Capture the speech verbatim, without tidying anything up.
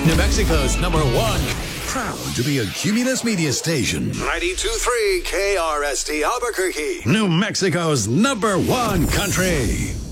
New Mexico's number one. Proud to be a Cumulus Media Station. ninety-two point three K R S T Albuquerque. New Mexico's number one country.